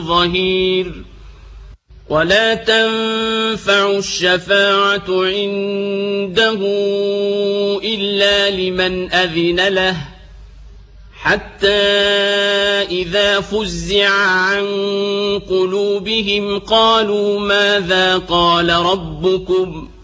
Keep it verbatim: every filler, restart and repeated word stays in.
ظهير ولا تنفع الشفاعة عنده إلا لمن أذن له حتى إذا فزع عن قلوبهم قالوا ماذا قال ربكم